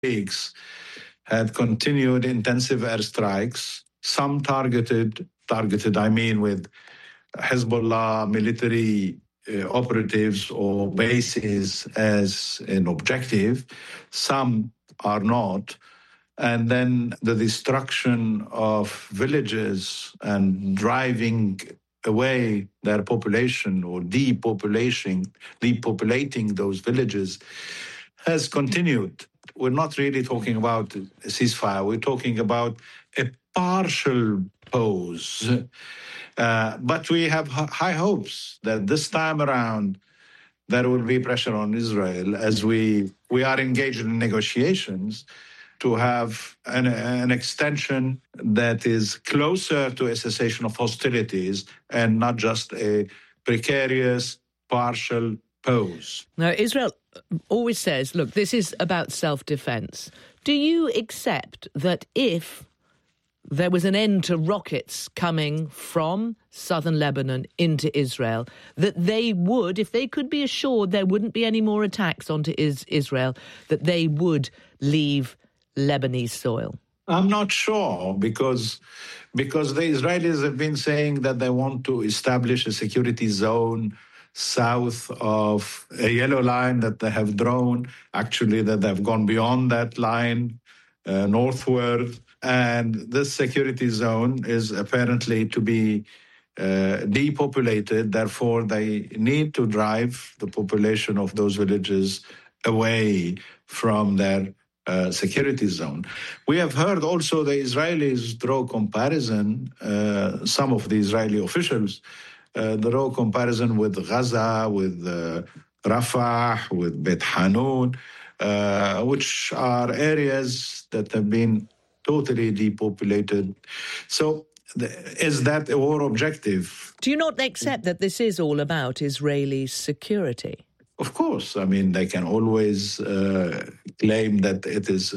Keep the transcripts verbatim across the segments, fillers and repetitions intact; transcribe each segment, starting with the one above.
weeks had continued intensive airstrikes, some targeted, targeted I mean with Hezbollah military uh, operatives or bases as an objective, some are not. And then the destruction of villages and driving away their population or depopulating, depopulating those villages has continued. We're not really talking about a ceasefire. We're talking about a partial pause. Uh, but we have high hopes that this time around there will be pressure on Israel as we, we are engaged in negotiations to have an, an extension that is closer to a cessation of hostilities and not just a precarious, partial pause. Now, Israel always says, look, this is about self-defense. Do you accept that if there was an end to rockets coming from southern Lebanon into Israel, that they would, if they could be assured there wouldn't be any more attacks onto is- Israel, that they would leave Lebanese soil? I'm not sure because because the Israelis have been saying that they want to establish a security zone south of a yellow line that they have drawn, actually that they've gone beyond that line uh, northward. And this security zone is apparently to be uh, depopulated. Therefore, they need to drive the population of those villages away from their Uh, security zone. We have heard also the Israelis draw comparison, uh, some of the Israeli officials uh, draw comparison with Gaza, with uh, Rafah, with Beit Hanun, uh, which are areas that have been totally depopulated. So the, is that a war objective? Do you not accept that this is all about Israeli security? Of course. I mean, they can always uh, claim that it is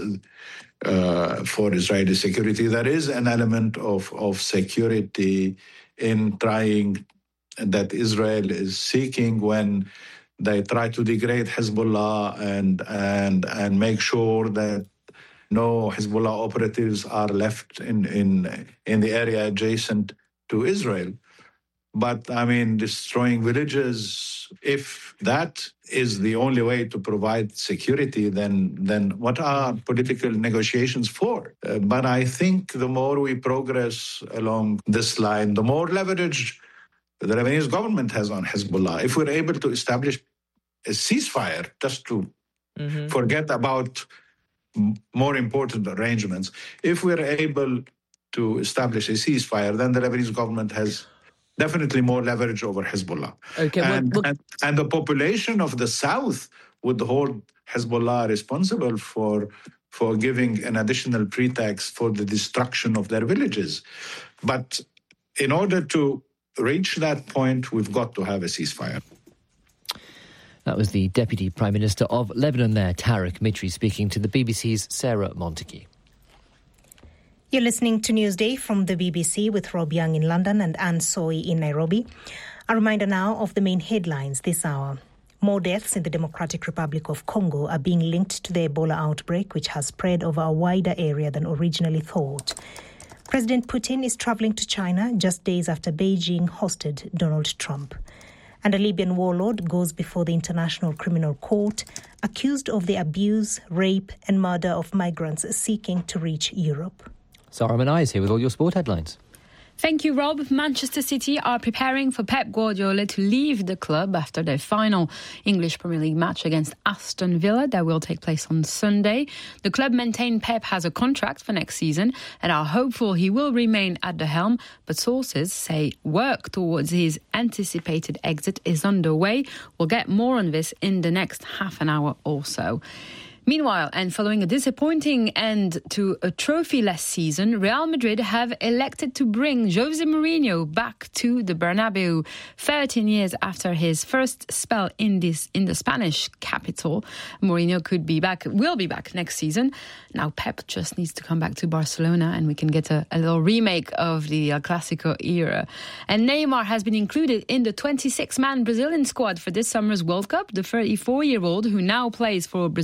uh, for Israeli security. There is an element of, of security in trying that Israel is seeking when they try to degrade Hezbollah and and and make sure that no Hezbollah operatives are left in, in, in the area adjacent to Israel. But, I mean, destroying villages, if that is the only way to provide security, then then what are political negotiations for? Uh, but I think the more we progress along this line, the more leverage the Lebanese government has on Hezbollah. If we're able to establish a ceasefire, just to mm-hmm. forget about m- more important arrangements, if we're able to establish a ceasefire, then the Lebanese government has definitely more leverage over Hezbollah. Okay, and, well, well, and, and the population of the south would hold Hezbollah responsible for, for giving an additional pretext for the destruction of their villages. But in order to reach that point, we've got to have a ceasefire. That was the Deputy Prime Minister of Lebanon there, Tariq Mitri, speaking to the B B C's Sarah Montague. You're listening to Newsday from the B B C with Rob Young in London and Anne Soy in Nairobi. A reminder now of the main headlines this hour. More deaths in the Democratic Republic of Congo are being linked to the Ebola outbreak, which has spread over a wider area than originally thought. President Putin is travelling to China just days after Beijing hosted Donald Trump. And a Libyan warlord goes before the International Criminal Court, accused of the abuse, rape and murder of migrants seeking to reach Europe. Sarah Manai is here with all your sport headlines. Thank you, Rob. Manchester City are preparing for Pep Guardiola to leave the club after their final English Premier League match against Aston Villa that will take place on Sunday. The club maintain Pep has a contract for next season and are hopeful he will remain at the helm, but sources say work towards his anticipated exit is underway. We'll get more on this in the next half an hour or so. Meanwhile, and following a disappointing end to a trophy-less season, Real Madrid have elected to bring Jose Mourinho back to the Bernabeu thirteen years after his first spell in this in the Spanish capital. Mourinho could be back, will be back next season. Now Pep just needs to come back to Barcelona and we can get a, a little remake of the El Clasico era. And Neymar has been included in the twenty-six man Brazilian squad for this summer's World Cup. The thirty-four-year-old who now plays for Brazilian side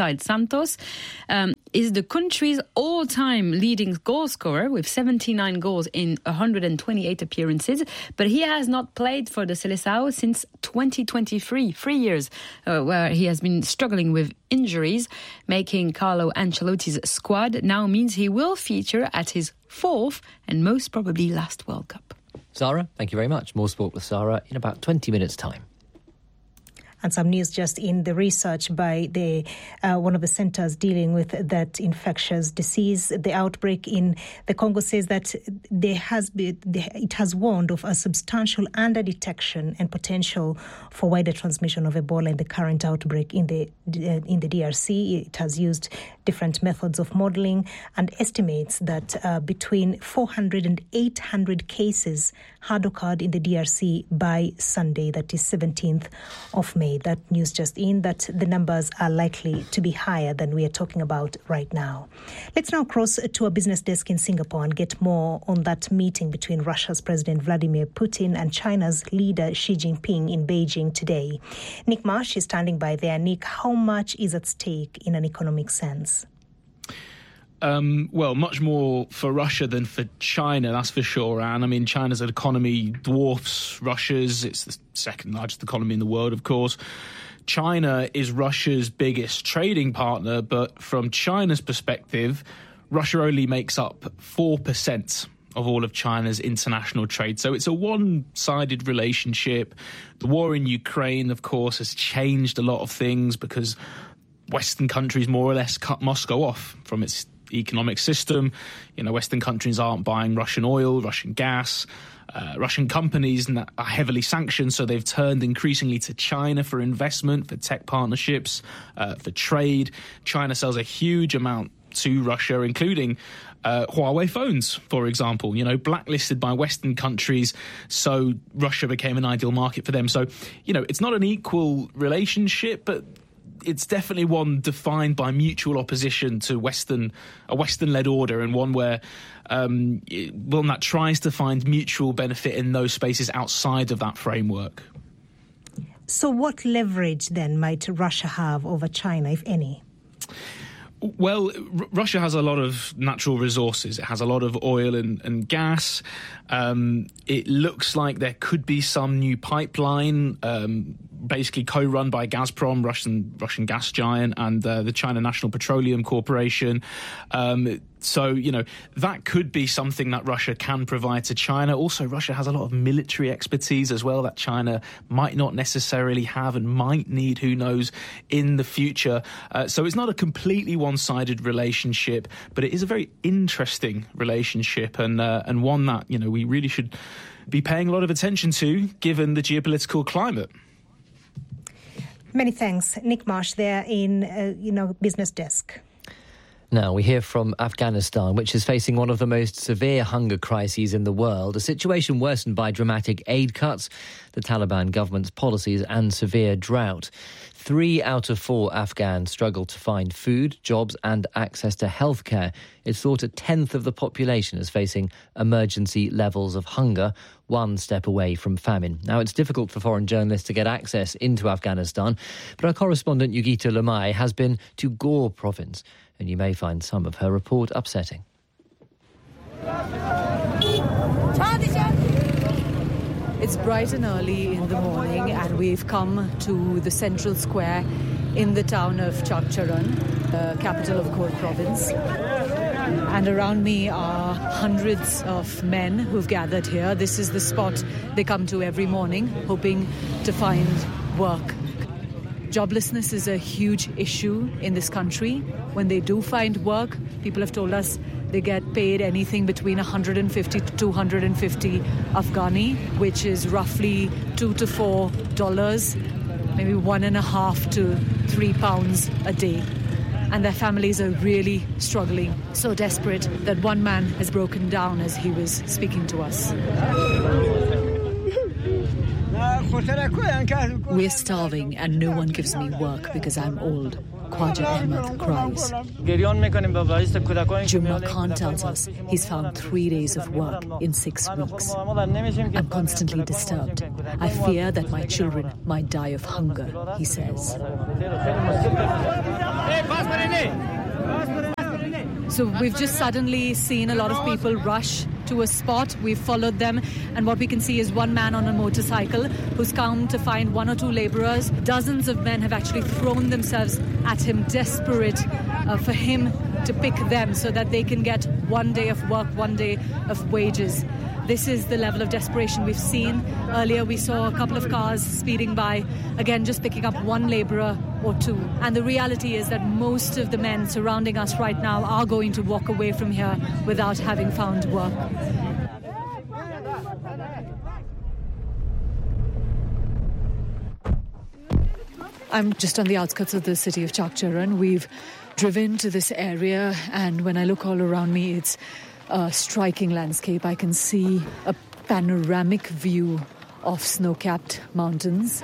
side, Santos, um, is the country's all-time leading goal scorer with seventy-nine goals in one hundred twenty-eight appearances. But he has not played for the Seleção since twenty twenty-three, three years, uh, where he has been struggling with injuries. Making Carlo Ancelotti's squad now means he will feature at his fourth and most probably last World Cup. Zara, thank you very much. More sport with Zara in about twenty minutes' time. And some news just in the research by the uh, one of the centres dealing with that infectious disease. The outbreak in the Congo says that there has been, it has warned of a substantial under-detection and potential for wider transmission of Ebola in the current outbreak in the uh, in the D R C. It has used different methods of modelling and estimates that uh, between four hundred and eight hundred cases had occurred in the D R C by Sunday, that is seventeenth of May. That news just in, that the numbers are likely to be higher than we are talking about right now. Let's now cross to a business desk in Singapore and get more on that meeting between Russia's President Vladimir Putin and China's leader Xi Jinping in Beijing today. Nick Marsh is standing by there. Nick, how much is at stake in an economic sense? Um, well, much more for Russia than for China, that's for sure, Anne. I mean, China's economy dwarfs Russia's. It's the second largest economy in the world, of course. China is Russia's biggest trading partner, but from China's perspective, Russia only makes up four percent of all of China's international trade. So it's a one-sided relationship. The war in Ukraine, of course, has changed a lot of things because Western countries more or less cut Moscow off from its economic system. You know, Western countries aren't buying Russian oil, Russian gas. Uh, Russian companies are heavily sanctioned, so they've turned increasingly to China for investment, for tech partnerships, uh, for trade. China sells a huge amount to Russia, including uh, Huawei phones, for example, you know, blacklisted by Western countries. So Russia became an ideal market for them. So, you know, it's not an equal relationship, but it's definitely one defined by mutual opposition to Western, a Western-led order, and one where um, it, one that tries to find mutual benefit in those spaces outside of that framework. So what leverage then might Russia have over China, if any? Well, R- Russia has a lot of natural resources. It has a lot of oil and, and gas. Um, it looks like there could be some new pipeline, um, basically co-run by Gazprom, Russian Russian gas giant, and uh, the China National Petroleum Corporation. Um, so, you know, that could be something that Russia can provide to China. Also, Russia has a lot of military expertise as well that China might not necessarily have and might need, who knows, in the future. Uh, so it's not a completely one-sided relationship, but it is a very interesting relationship, and uh, and one that, you know, we really should be paying a lot of attention to given the geopolitical climate. Many thanks. Nick Marsh there in, uh, you know, Business Desk. Now we hear from Afghanistan, which is facing one of the most severe hunger crises in the world, a situation worsened by dramatic aid cuts, the Taliban government's policies and severe drought. Three out of four Afghans struggle to find food, jobs and access to healthcare. It's thought a tenth of the population is facing emergency levels of hunger, one step away from famine. Now, it's difficult for foreign journalists to get access into Afghanistan, but our correspondent Yugita Lamai has been to Ghor province, and you may find some of her report upsetting. It's bright and early in the morning, and we've come to the central square in the town of Chakcharan, the capital of Ghor province. And around me are hundreds of men who've gathered here. This is the spot they come to every morning, hoping to find work. Joblessness is a huge issue in this country. When they do find work, people have told us they get paid anything between one hundred fifty to two hundred fifty Afghani, which is roughly two to four dollars, maybe one and a half to three pounds a day. And their families are really struggling, so desperate that one man has broken down as he was speaking to us. We're starving and no one gives me work because I'm old, Khwaja Ahmed cries. Jumna Khan tells us he's found three days of work in six weeks. I'm constantly disturbed. I fear that my children might die of hunger, he says. So we've just suddenly seen a lot of people rush to a spot. We've followed them, and what we can see is one man on a motorcycle who's come to find one or two labourers. Dozens of men have actually thrown themselves at him, desperate uh, for him to pick them so that they can get one day of work, one day of wages. This is the level of desperation we've seen. Earlier we saw a couple of cars speeding by, again just picking up one labourer or two. And the reality is that most of the men surrounding us right now are going to walk away from here without having found work. I'm just on the outskirts of the city of Chakcharan. We've driven to this area, and when I look all around me, it's a striking landscape. I can see a panoramic view of snow-capped mountains.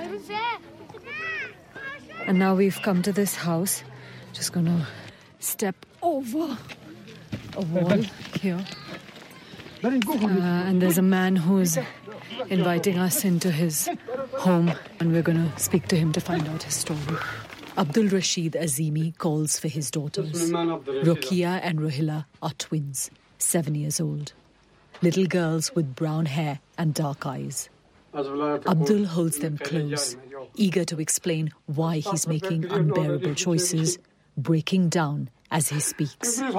And now we've come to this house. Just going to step over a wall here. Uh, and there's a man who's inviting us into his home, and we're going to speak to him to find out his story. Abdul Rashid Azimi calls for his daughters. Rukia and Rohila are twins, seven years old. Little girls with brown hair and dark eyes. Abdul holds them close, eager to explain why he's making unbearable choices, breaking down as he speaks. I'm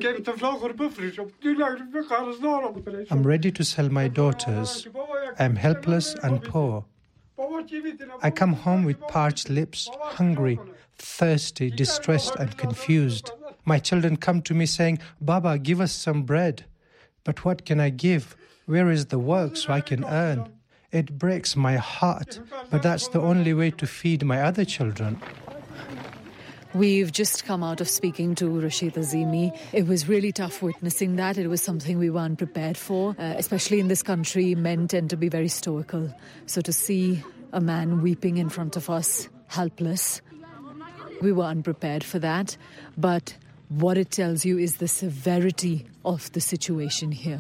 ready to sell my daughters. I'm helpless and poor. I come home with parched lips, hungry, thirsty, distressed and confused. My children come to me saying, "Baba, give us some bread." But what can I give? Where is the work so I can earn? It breaks my heart, but that's the only way to feed my other children. We've just come out of speaking to Rashid Azimi. It was really tough witnessing that. It was something we weren't prepared for. Uh, especially in this country, men tend to be very stoical. So to see a man weeping in front of us, helpless, we were unprepared for that. But what it tells you is the severity of the situation here.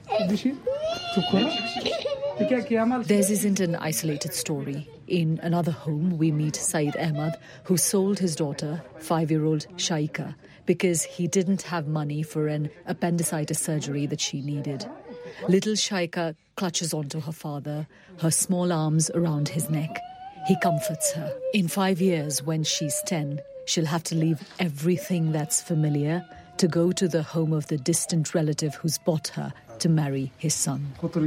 Theirs isn't an isolated story. In another home, we meet Saeed Ahmad, who sold his daughter, five-year-old Shaika, because he didn't have money for an appendicitis surgery that she needed. Little Shaika clutches onto her father, her small arms around his neck. He comforts her. In five years, when she's ten, she'll have to leave everything that's familiar to go to the home of the distant relative who's bought her to marry his son.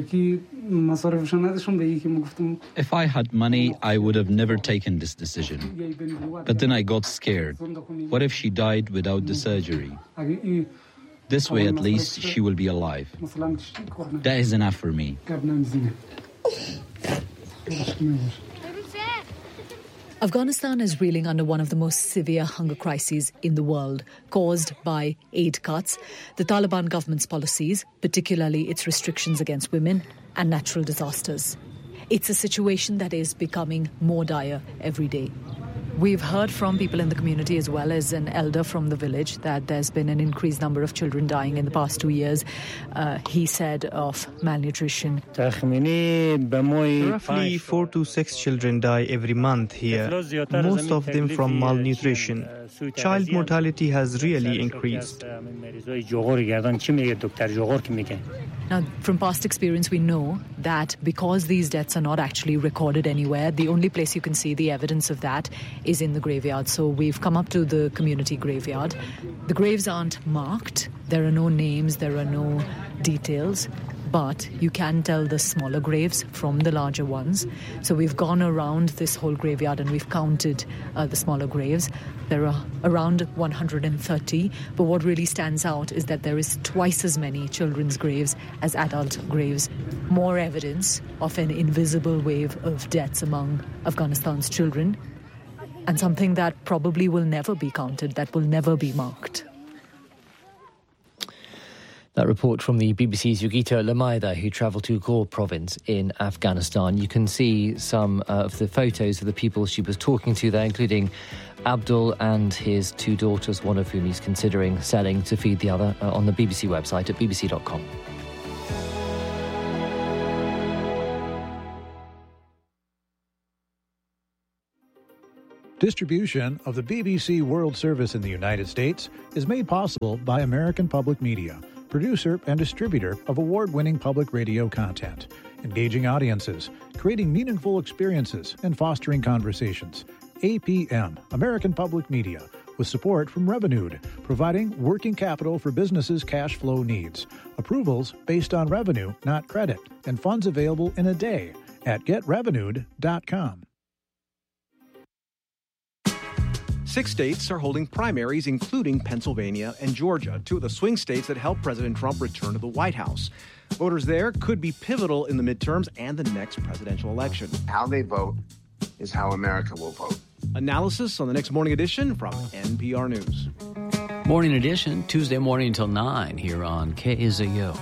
If I had money, I would have never taken this decision. But then I got scared. What if she died without the surgery? This way, at least, she will be alive. That is enough for me. Afghanistan is reeling under one of the most severe hunger crises in the world, caused by aid cuts, the Taliban government's policies, particularly its restrictions against women, and natural disasters. It's a situation that is becoming more dire every day. We've heard from people in the community as well as an elder from the village that there's been an increased number of children dying in the past two years. Uh, he said of malnutrition. Roughly four to six children die every month here, most of them from malnutrition. Child mortality has really increased. Now, from past experience, we know that because these deaths are not actually recorded anywhere, the only place you can see the evidence of that is in the graveyard. So we've come up to the community graveyard. The graves aren't marked. There are no names, there are no details, but you can tell the smaller graves from the larger ones. So we've gone around this whole graveyard and we've counted uh, the smaller graves. There are around one hundred thirty, but what really stands out is that there is twice as many children's graves as adult graves. More evidence of an invisible wave of deaths among Afghanistan's children, and something that probably will never be counted, that will never be marked. That report from the B B C's Yogita Lamaida, who travelled to Ghor province in Afghanistan. You can see some uh, of the photos of the people she was talking to there, including Abdul and his two daughters, one of whom he's considering selling to feed the other, uh, on the B B C website at b b c dot com. Distribution of the B B C World Service in the United States is made possible by American Public Media, producer and distributor of award-winning public radio content, engaging audiences, creating meaningful experiences, and fostering conversations. A P M, American Public Media, with support from Revenued, providing working capital for businesses' cash flow needs. Approvals based on revenue, not credit, and funds available in a day at get revenued dot com. Six states are holding primaries, including Pennsylvania and Georgia, two of the swing states that helped President Trump return to the White House. Voters there could be pivotal in the midterms and the next presidential election. How they vote is how America will vote. Analysis on the next Morning Edition from N P R News. Morning Edition, Tuesday morning until nine here on K Z U.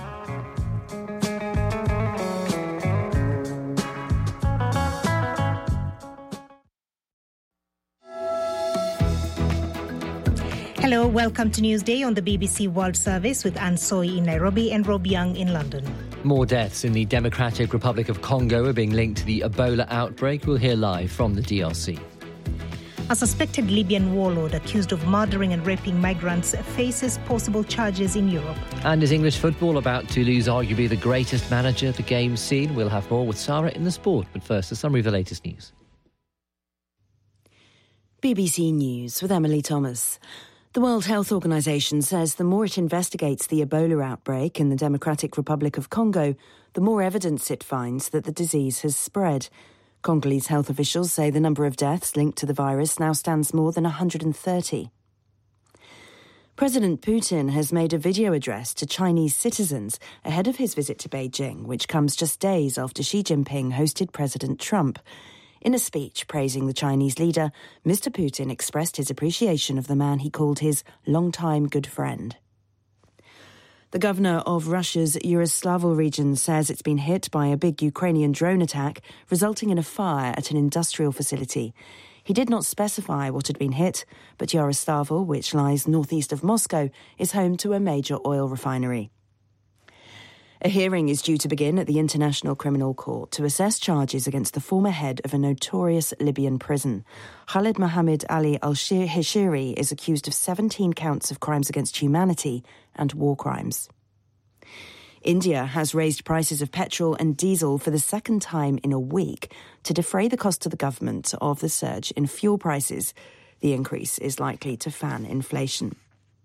Hello, welcome to Newsday on the B B C World Service with Anne Soy in Nairobi and Rob Young in London. More deaths in the Democratic Republic of Congo are being linked to the Ebola outbreak. We'll hear live from the D R C. A suspected Libyan warlord accused of murdering and raping migrants faces possible charges in Europe. And is English football about to lose arguably the greatest manager the game's seen? We'll have more with Sarah in the sport. But first, a summary of the latest news. B B C News with Emily Thomas. The World Health Organization says the more it investigates the Ebola outbreak in the Democratic Republic of Congo, the more evidence it finds that the disease has spread. Congolese health officials say the number of deaths linked to the virus now stands more than one hundred thirty. President Putin has made a video address to Chinese citizens ahead of his visit to Beijing, which comes just days after Xi Jinping hosted President Trump. In a speech praising the Chinese leader, Mister Putin expressed his appreciation of the man he called his longtime good friend. The governor of Russia's Yaroslavl region says it's been hit by a big Ukrainian drone attack, resulting in a fire at an industrial facility. He did not specify what had been hit, but Yaroslavl, which lies northeast of Moscow, is home to a major oil refinery. A hearing is due to begin at the International Criminal Court to assess charges against the former head of a notorious Libyan prison. Khalid Mohammed Ali al-Hishiri is accused of seventeen counts of crimes against humanity and war crimes. India has raised prices of petrol and diesel for the second time in a week to defray the cost to the government of the surge in fuel prices. The increase is likely to fan inflation.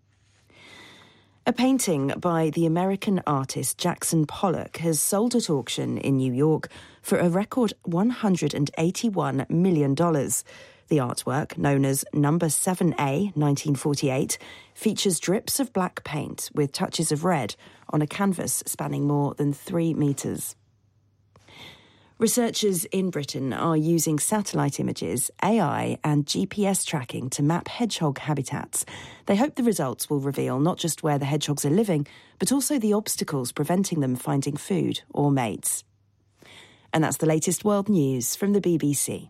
A painting by the American artist Jackson Pollock has sold at auction in New York for a record one hundred eighty-one million dollars. The artwork, known as Number seven A, nineteen forty-eight, features drips of black paint with touches of red on a canvas spanning more than three metres. Researchers in Britain are using satellite images, A I and G P S tracking to map hedgehog habitats. They hope the results will reveal not just where the hedgehogs are living, but also the obstacles preventing them finding food or mates. And that's the latest world news from the B B C.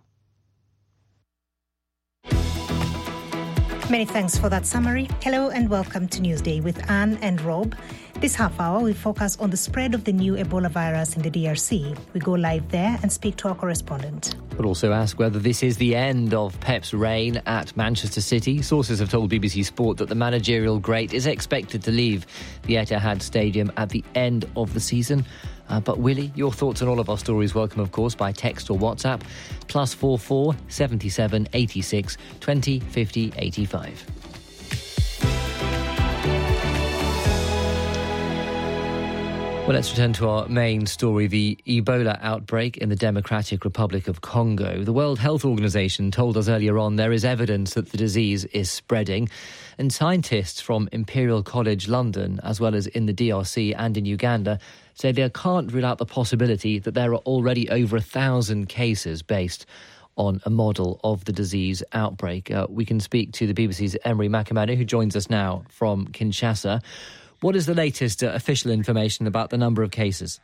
Many thanks for that summary. Hello and welcome to Newsday with Anne and Rob. This half hour, we focus on the spread of the new Ebola virus in the D R C. We go live there and speak to our correspondent. We'll also ask whether this is the end of Pep's reign at Manchester City. Sources have told B B C Sport that the managerial great is expected to leave the Etihad Stadium at the end of the season. Uh, but Willie, your thoughts on all of our stories welcome, of course, by text or WhatsApp. Plus four four seventy-seven eighty-six twenty fifty eighty-five. Well, let's return to our main story, the Ebola outbreak in the Democratic Republic of Congo. The World Health Organization told us earlier on there is evidence that the disease is spreading. And scientists from Imperial College London, as well as in the D R C and in Uganda, say they can't rule out the possibility that there are already over a thousand cases based on a model of the disease outbreak. Uh, we can speak to the B B C's Emery Makamane, who joins us now from Kinshasa. What is the latest uh, official information about the number of cases?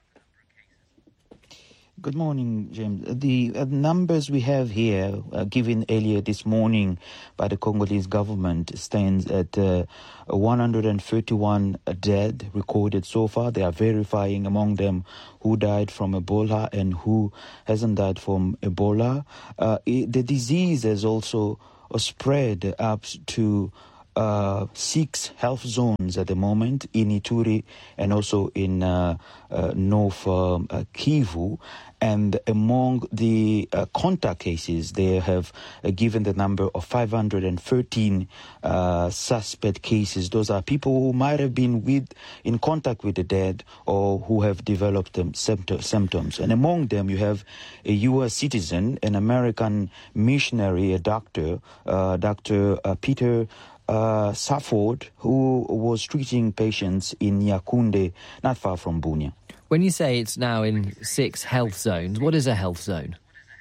Good morning, James. The uh, numbers we have here, uh, given earlier this morning by the Congolese government, stands at uh, one hundred thirty-one dead recorded so far. They are verifying among them who died from Ebola and who hasn't died from Ebola. Uh, it, the disease has also spread up to Uh, six health zones at the moment in Ituri and also in uh, uh, North um, uh, Kivu. And among the uh, contact cases, they have uh, given the number of five hundred thirteen uh, suspect cases. Those are people who might have been with in contact with the dead or who have developed um, symptoms. And among them, you have a U S citizen, an American missionary, a doctor, uh, Doctor Uh, Peter Uh, Safford, who was treating patients in Yaoundé, not far from Bunia. When you say it's now in six health zones, what is a health zone?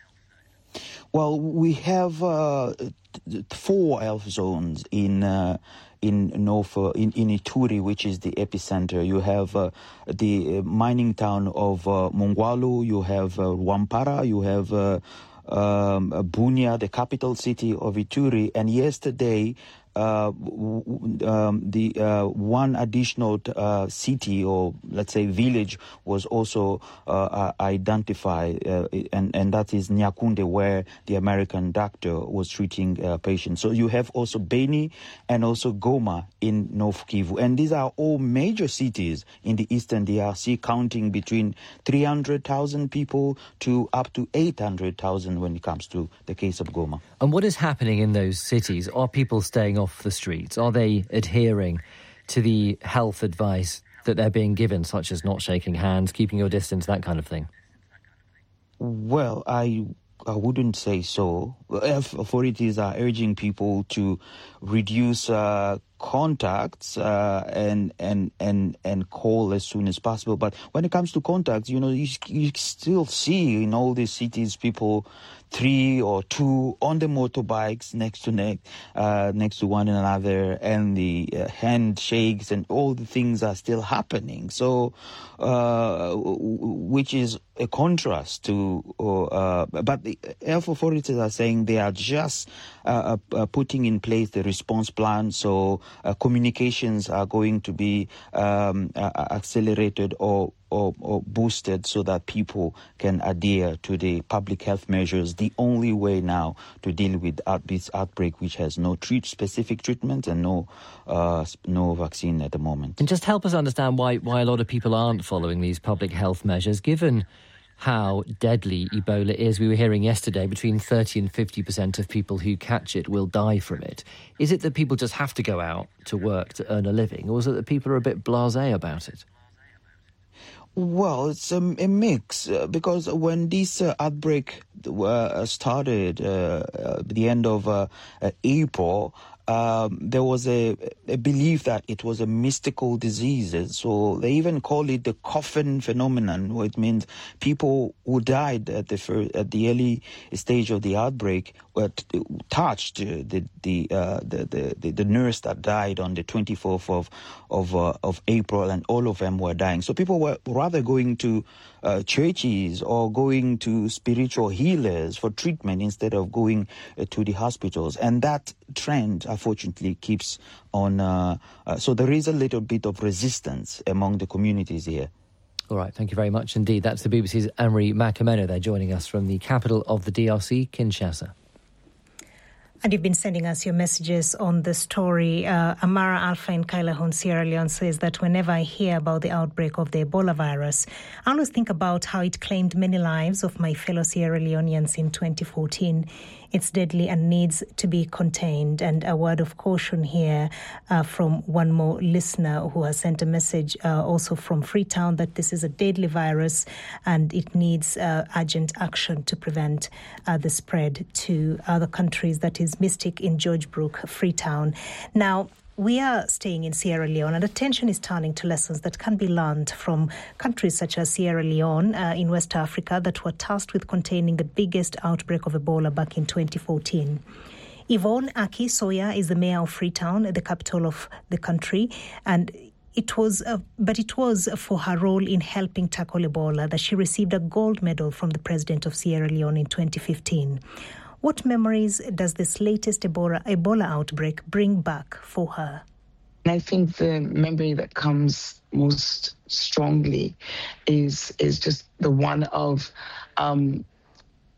Well, we have uh, four health zones in uh, in North uh, in, in Ituri, which is the epicenter. You have uh, the mining town of uh, Mongwalu, you have uh, Wampara, you have uh, um, Bunia, the capital city of Ituri, and yesterday Uh, um, the uh, one additional uh, city or let's say village was also uh, identified, uh, and and that is Nyakunde, where the American doctor was treating uh, patients. So you have also Beni and also Goma in North Kivu, and these are all major cities in the eastern D R C, counting between three hundred thousand people to up to eight hundred thousand when it comes to the case of Goma. And what is happening in those cities? Are people staying off the streets? Are they adhering to the health advice that they're being given, such as not shaking hands, keeping your distance, that kind of thing? Well, I I wouldn't say so. Health authorities are urging people to reduce uh, contacts uh, and and and and call as soon as possible. But when it comes to contacts, you know, you, you still see in all these cities people three or two on the motorbikes next to next uh, next to one another, and the uh, handshakes and all the things are still happening. So, uh, which is a contrast to. Uh, but the health authorities are saying they are just uh, uh, putting in place the response plan. So uh, communications are going to be um, uh, accelerated or. Or, or boosted so that people can adhere to the public health measures. The only way now to deal with out, this outbreak, which has no treat, specific treatment and no uh, no vaccine at the moment. And just help us understand why why a lot of people aren't following these public health measures, given how deadly Ebola is. We were hearing yesterday between thirty and fifty percent of people who catch it will die from it. Is it that people just have to go out to work to earn a living, or is it that people are a bit blasé about it? Well, it's a, a mix, uh, because when this uh, outbreak uh, started uh, at the end of uh, uh, April, um, there was a, a belief that it was a mystical disease. So they even call it the coffin phenomenon, which means people who died at the first, at the early stage of the outbreak were t- touched the the, uh, the the the the nurse that died on the twenty-fourth of of uh, of April, and all of them were dying. So people were rather going to uh, churches or going to spiritual healers for treatment instead of going uh, to the hospitals, and that trend unfortunately keeps on. Uh, uh, so there is a little bit of resistance among the communities here. All right, thank you very much indeed. That's the B B C's Anne-Marie Macameno there, joining us from the capital of the D R C, Kinshasa. And you've been sending us your messages on the story. Uh, Amara Alpha in Kailahun, Sierra Leone, says that whenever I hear about the outbreak of the Ebola virus, I always think about how it claimed many lives of my fellow Sierra Leoneans in twenty fourteen. It's deadly and needs to be contained. And a word of caution here uh, from one more listener who has sent a message uh, also from Freetown that this is a deadly virus and it needs uh, urgent action to prevent uh, the spread to other countries. That is Mystic in George Brook, Freetown. Now, we are staying in Sierra Leone, and attention is turning to lessons that can be learned from countries such as Sierra Leone uh, in West Africa that were tasked with containing the biggest outbreak of Ebola back in twenty fourteen. Yvonne Aki Soya is the mayor of Freetown, the capital of the country, and It was, uh, but it was for her role in helping tackle Ebola that she received a gold medal from the president of Sierra Leone in twenty fifteen. What memories does this latest Ebola, Ebola outbreak bring back for her? I think the memory that comes most strongly is is just the one of um,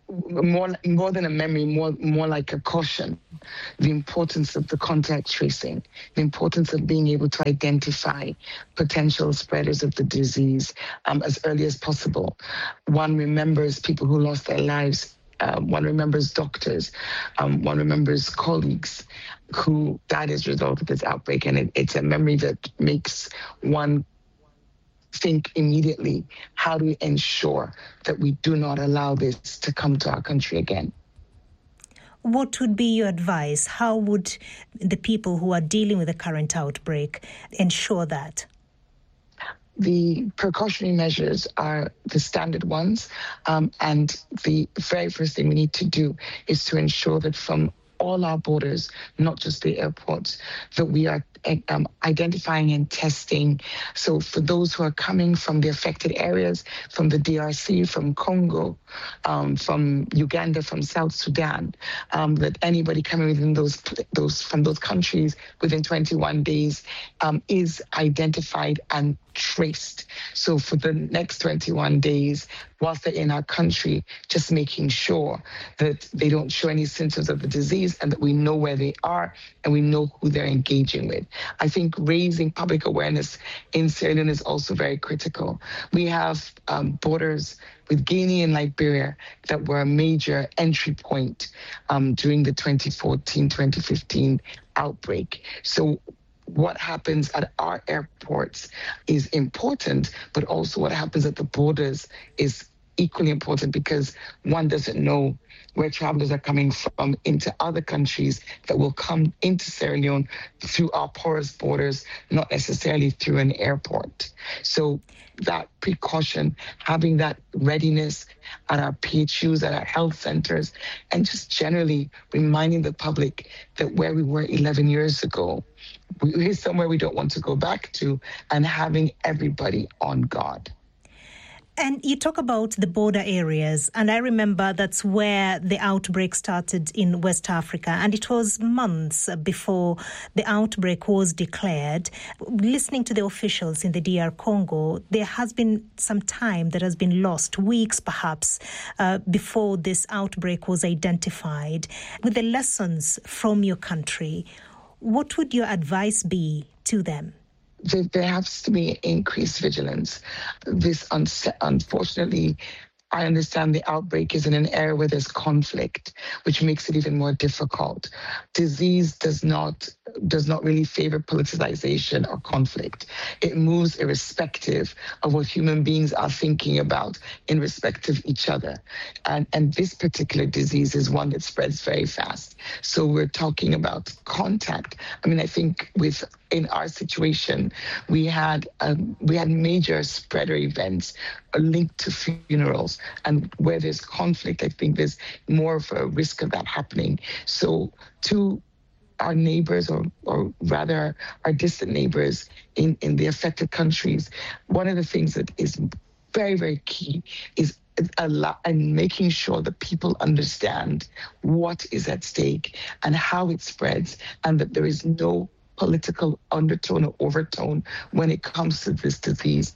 more more than a memory, more more like a caution, the importance of the contact tracing, the importance of being able to identify potential spreaders of the disease um, as early as possible. One remembers people who lost their lives. Uh, one remembers doctors. Um, one remembers colleagues who died as a result of this outbreak, and it, it's a memory that makes one think immediately, how do we ensure that we do not allow this to come to our country again? What would be your advice? How would the people who are dealing with the current outbreak ensure that? The precautionary measures are the standard ones, um, and the very first thing we need to do is to ensure that from all our borders, not just the airports, that we are um, identifying and testing. So for those who are coming from the affected areas, from the D R C, from Congo, um, from Uganda, from South Sudan, um, that anybody coming within those those from those countries within twenty-one days um, is identified and traced. So for the next twenty-one days, whilst they're in our country, just making sure that they don't show any symptoms of the disease and that we know where they are and we know who they're engaging with. I think raising public awareness in Sierra Leone is also very critical. We have um, borders with Guinea and Liberia that were a major entry point um, during the twenty fourteen twenty fifteen outbreak. So what happens at our airports is important, but also what happens at the borders is equally important, because one doesn't know where travelers are coming from into other countries that will come into Sierra Leone through our porous borders, not necessarily through an airport. So that precaution, having that readiness at our P H Us, at our health centers, and just generally reminding the public that where we were eleven years ago, is somewhere we don't want to go back to, and having everybody on guard. And you talk about the border areas, and I remember that's where the outbreak started in West Africa, and it was months before the outbreak was declared. Listening to the officials in the D R Congo, there has been some time that has been lost, weeks perhaps, uh, before this outbreak was identified. With the lessons from your country, what would your advice be to them? There has to be increased vigilance. This, unfortunately, I understand the outbreak is in an area where there's conflict, which makes it even more difficult. Disease does not does not really favor politicization or conflict. It moves irrespective of what human beings are thinking about in respect of each other. And, and this particular disease is one that spreads very fast. So we're talking about contact. I mean, I think with in our situation, we had um, we had major spreader events linked to funerals, and where there's conflict, I think there's more of a risk of that happening. So to our neighbors, or or rather our distant neighbors in, in the affected countries, one of the things that is very, very key is a lot, and making sure that people understand what is at stake and how it spreads, and that there is no political undertone or overtone when it comes to this disease.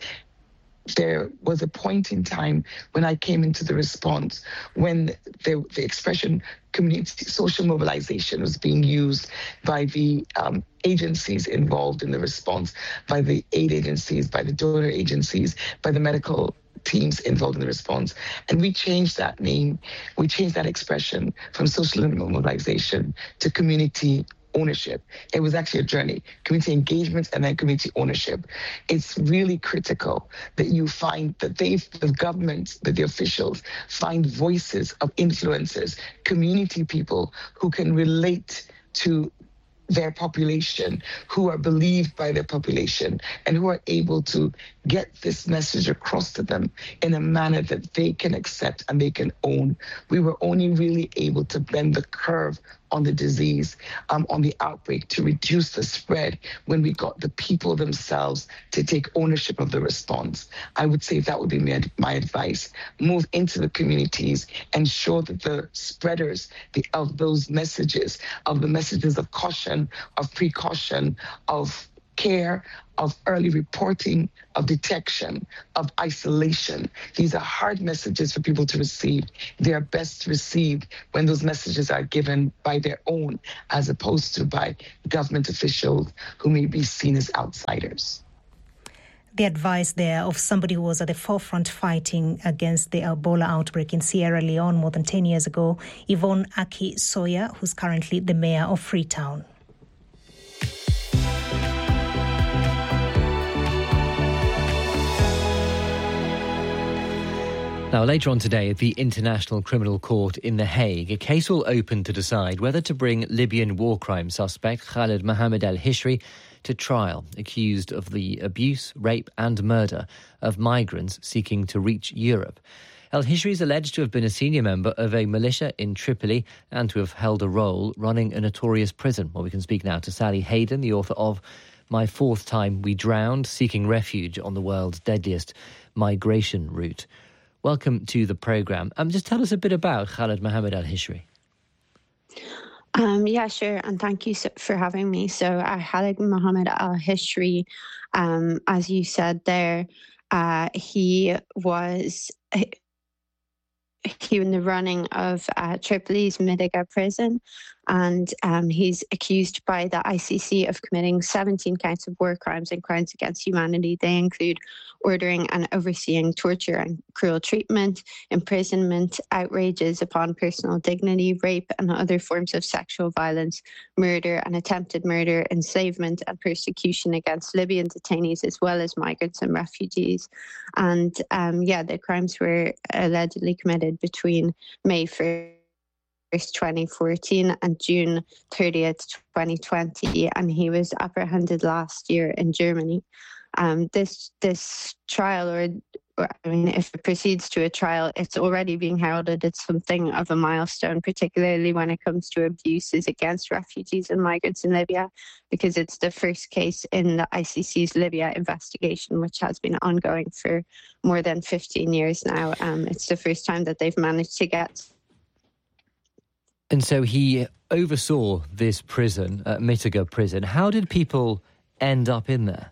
There was a point in time when I came into the response when the, the expression community social mobilization was being used by the um, agencies involved in the response, by the aid agencies, by the donor agencies, by the medical teams involved in the response. And we changed that name, we changed that expression from social mobilization to community ownership. It was actually a journey, community engagement and then community ownership. It's really critical that you find that they, the government, that the officials find voices of influencers, community people who can relate to their population, who are believed by their population, and who are able to get this message across to them in a manner that they can accept and they can own. We were only really able to bend the curve on the disease, um, on the outbreak, to reduce the spread when we got the people themselves to take ownership of the response. I would say that would be my, my advice. Move into the communities, ensure that the spreaders the, of those messages, of the messages of caution, of precaution, of care, of early reporting, of detection, of isolation. These are hard messages for people to receive. They are best received when those messages are given by their own, as opposed to by government officials who may be seen as outsiders. The advice there of somebody who was at the forefront fighting against the Ebola outbreak in Sierra Leone more than ten years ago, Yvonne Aki Soya, who's currently the mayor of Freetown. Now, later on today at the International Criminal Court in The Hague, a case will open to decide whether to bring Libyan war crime suspect Khalid Mohammed al-Hishri to trial, accused of the abuse, rape and murder of migrants seeking to reach Europe. El-Hishri is alleged to have been a senior member of a militia in Tripoli and to have held a role running a notorious prison. Well, we can speak now to Sally Hayden, the author of My Fourth Time We Drowned, Seeking Refuge on the World's Deadliest Migration Route. Welcome to the programme. Um, just tell us a bit about Khalid Mohammed al-Hishri. Um, yeah, sure. And thank you so, for having me. So uh, Khalid Mohammed al-Hishri, um, as you said there, uh, he was... He was in the running of uh, Tripoli's Midiga prison, and um, he's accused by the I C C of committing seventeen counts of war crimes and crimes against humanity. They include ordering and overseeing torture and cruel treatment, imprisonment, outrages upon personal dignity, rape and other forms of sexual violence, murder and attempted murder, enslavement and persecution against Libyan detainees as well as migrants and refugees. And um, yeah, the crimes were allegedly committed between May first, twenty fourteen and June thirtieth, twenty twenty, and he was apprehended last year in Germany. Um, this this trial, or, or I mean, if it proceeds to a trial, it's already being heralded as something of a milestone, particularly when it comes to abuses against refugees and migrants in Libya, because it's the first case in the I C C's Libya investigation, which has been ongoing for more than fifteen years now. Um, it's the first time that they've managed to get. And so he oversaw this prison, uh, Midiga prison. How did people end up in there?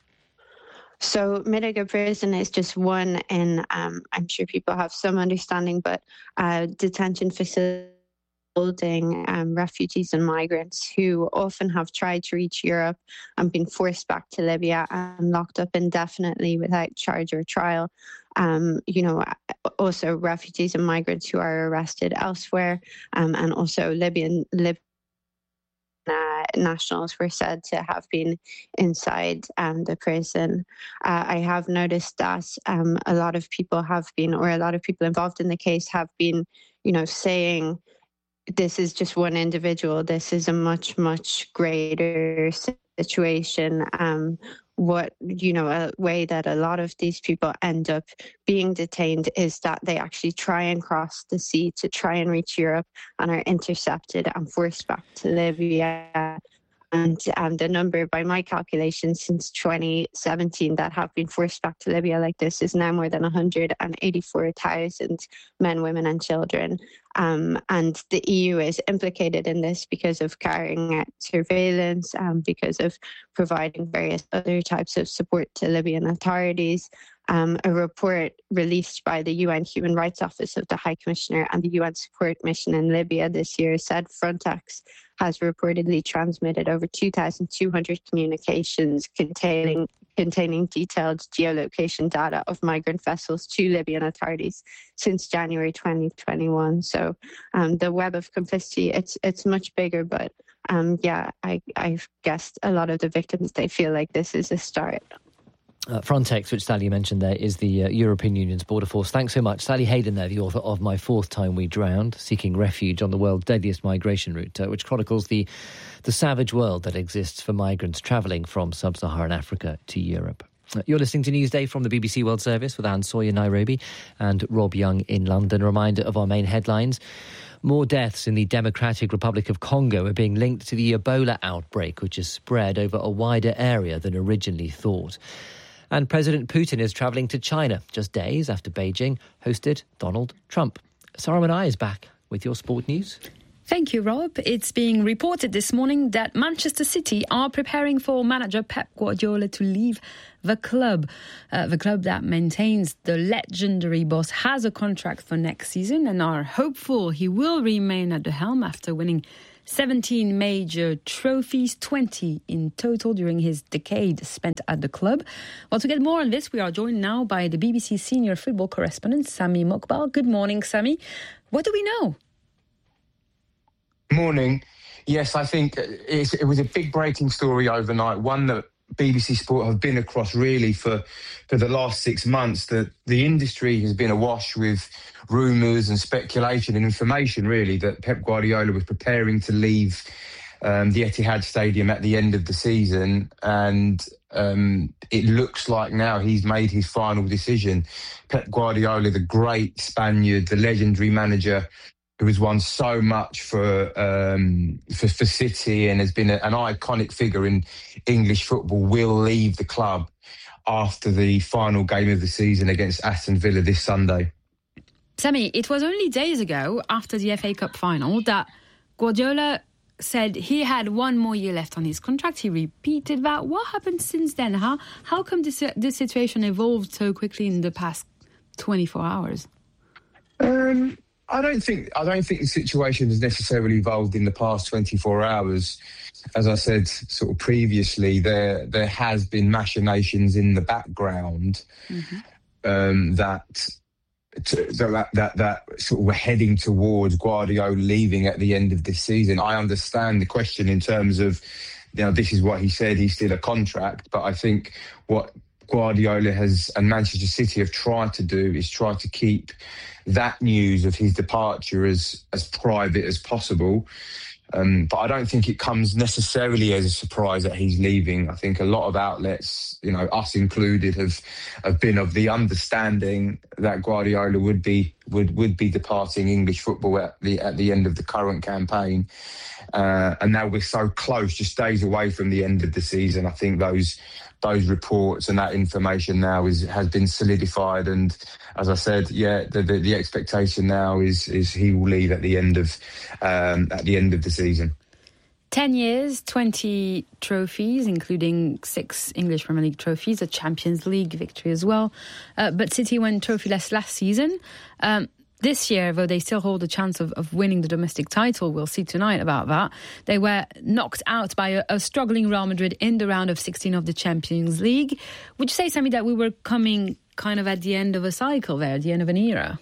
So Midiga prison is just one in, um, I'm sure people have some understanding, but uh, detention facility holding um, refugees and migrants who often have tried to reach Europe and been forced back to Libya and locked up indefinitely without charge or trial. Um, you know, also refugees and migrants who are arrested elsewhere, um, and also Libyan Libyan Uh, nationals were said to have been inside um, the prison. Uh, I have noticed that um, a lot of people have been, or a lot of people involved in the case have been, you know, saying this is just one individual. This is a much, much greater situation. Um, what, you know, a way that a lot of these people end up being detained is that they actually try and cross the sea to try and reach Europe and are intercepted and forced back to Libya. And um, the number, by my calculations, since twenty seventeen that have been forced back to Libya like this is now more than one hundred eighty-four thousand men, women and children. Um, and the E U is implicated in this because of carrying out surveillance, um, because of providing various other types of support to Libyan authorities. Um, a report released by the U N Human Rights Office of the High Commissioner and the U N Support Mission in Libya this year said Frontex has reportedly transmitted over two thousand two hundred communications containing containing detailed geolocation data of migrant vessels to Libyan authorities since January twenty twenty-one. So um, the web of complicity, it's it's much bigger, but um, yeah, I, I've guessed a lot of the victims, they feel like this is a start. Uh, Frontex, which Sally mentioned there, is the uh, European Union's border force. Thanks so much. Sally Hayden there, the author of My Fourth Time We Drowned, Seeking Refuge on the World's Deadliest Migration Route, uh, which chronicles the, the savage world that exists for migrants travelling from sub-Saharan Africa to Europe. Uh, you're listening to Newsday from the B B C World Service with Anne Soy in Nairobi and Rob Young in London. A reminder of our main headlines. More deaths in the Democratic Republic of Congo are being linked to the Ebola outbreak, which has spread over a wider area than originally thought. And President Putin is travelling to China just days after Beijing hosted Donald Trump. Sarah Manai is back with your sport news. Thank you, Rob. It's being reported this morning that Manchester City are preparing for manager Pep Guardiola to leave the club. Uh, the club that maintains the legendary boss has a contract for next season and are hopeful he will remain at the helm after winning seventeen major trophies, twenty in total during his decade spent at the club. Well, to get more on this, we are joined now by the B B C senior football correspondent, Sami Mokbal. Good morning, Sami. What do we know? Morning. Yes, I think it's, it was a big breaking story overnight, one that B B C Sport have been across really for, for the last six months, that the industry has been awash with rumours and speculation and information, really, that Pep Guardiola was preparing to leave um, the Etihad Stadium at the end of the season. And um, it looks like now he's made his final decision. Pep Guardiola, the great Spaniard, the legendary manager who has won so much for um, for, for City and has been a, an iconic figure in English football, will leave the club after the final game of the season against Aston Villa this Sunday. Sami, it was only days ago, after the F A Cup final, that Guardiola said he had one more year left on his contract. He repeated that. What happened since then? How how come this, this situation evolved so quickly in the past twenty-four hours? Um... I don't think I don't think the situation has necessarily evolved in the past twenty-four hours. As I said sort of previously, there there has been machinations in the background mm-hmm. um, that, to, that that that sort of were heading towards Guardiola leaving at the end of this season. I understand the question in terms of, you know, this is what he said, he's still a contract, but I think what Guardiola has and Manchester City have tried to do is try to keep that news of his departure as as private as possible. Um, but I don't think it comes necessarily as a surprise that he's leaving. I think a lot of outlets, you know, us included, have have been of the understanding that Guardiola would be would would be departing English football at the at the end of the current campaign. Uh, and now we're so close, just days away from the end of the season. I think those those reports and that information now is has been solidified. And as I said, yeah, the, the, the expectation now is is he will leave at the end of um, at the end of the season. Ten years, twenty trophies, including six English Premier League trophies, a Champions League victory as well. Uh, but City went trophyless last season. Um, This year, though, they still hold a chance of, of winning the domestic title. We'll see tonight about that. They were knocked out by a, a struggling Real Madrid in the round of sixteen of the Champions League. Would you say, Sami, that we were coming kind of at the end of a cycle there, at the end of an era?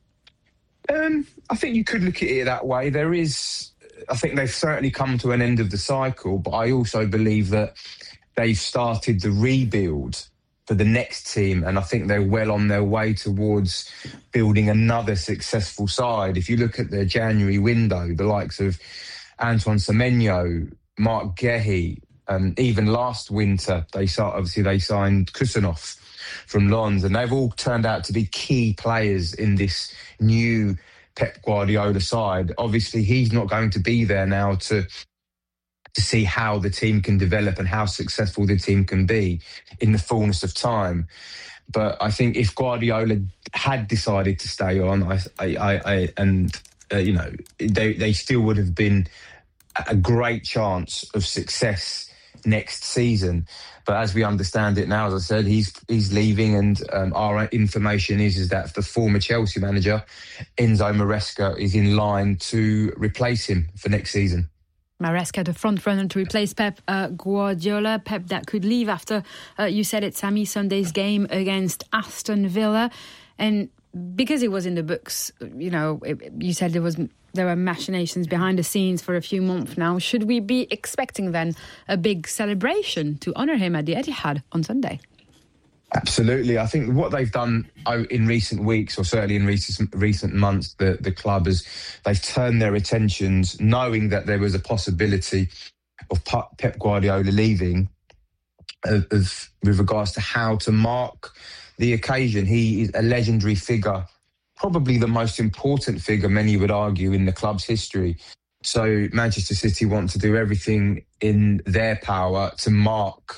Um, I think you could look at it that way. There is, I think they've certainly come to an end of the cycle, but I also believe that they've started the rebuild for the next team, and I think they're well on their way towards building another successful side. If you look at the January window, the likes of Antoine Semenyo, Mark Guéhi, um, even last winter, they start, obviously they signed Kusanov from Lens, and they've all turned out to be key players in this new Pep Guardiola side. Obviously, he's not going to be there now to to see how the team can develop and how successful the team can be in the fullness of time. But I think if Guardiola had decided to stay on, I, I, I and uh, you know, they they still would have been a great chance of success next season. But as we understand it now, as I said, he's he's leaving, and um, our information is is that the former Chelsea manager Enzo Maresca is in line to replace him for next season. Maresca, the front runner to replace Pep uh, Guardiola. Pep that could leave after, uh, you said it, Sami, Sunday's game against Aston Villa. And because it was in the books, you know, it, you said there was there were machinations behind the scenes for a few months now. Should we be expecting then a big celebration to honour him at the Etihad on Sunday? Absolutely. I think what they've done in recent weeks, or certainly in recent recent months, the, the club has, they've turned their attentions, knowing that there was a possibility of Pep Guardiola leaving, of, of, with regards to how to mark the occasion. He is a legendary figure, probably the most important figure, many would argue, in the club's history. So Manchester City want to do everything in their power to mark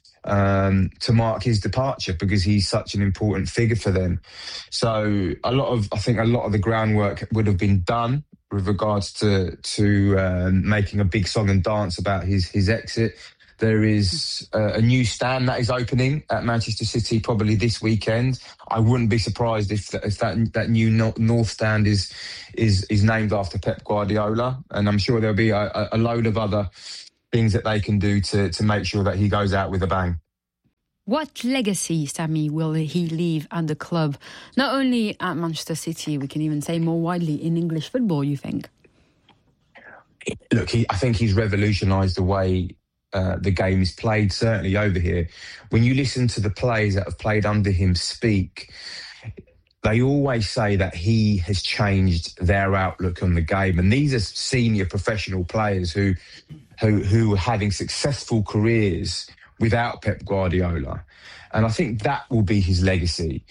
Um, to mark his departure, because he's such an important figure for them. So a lot of, I think a lot of the groundwork would have been done with regards to to uh, making a big song and dance about his his exit. There is uh, a new stand that is opening at Manchester City probably this weekend. I wouldn't be surprised if that, if that that new North Stand is is is named after Pep Guardiola, and I'm sure there'll be a, a load of other things that they can do to to make sure that he goes out with a bang. What legacy, Sammy, will he leave at the club? Not only at Manchester City, we can even say more widely in English football, you think? Look, he, I think he's revolutionised the way uh, the game is played, certainly over here. When you listen to the players that have played under him speak, they always say that he has changed their outlook on the game. And these are senior professional players who, who, who are having successful careers without Pep Guardiola. And I think that will be his legacy.